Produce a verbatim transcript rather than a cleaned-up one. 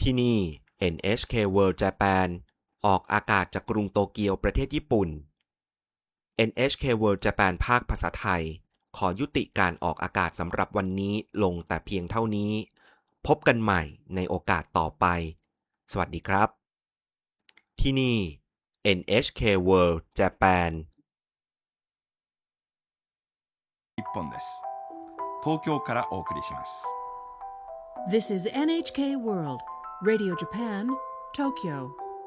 ที่นี่ เอ็น เอช เค World Japan ออกอากาศจากกรุงโตเกียวประเทศญี่ปุ่น เอ็น เอช เค World Japan ภาคภาษาไทยขอยุติการออกอากาศสำหรับวันนี้ลงแต่เพียงเท่านี้พบกันใหม่ในโอกาสต่อไปสวัสดีครับที่นี่ เอ็น เอช เค World Japan 一本です。東京からお送りします。 This is エヌエイチケー World, Radio Japan, Tokyo.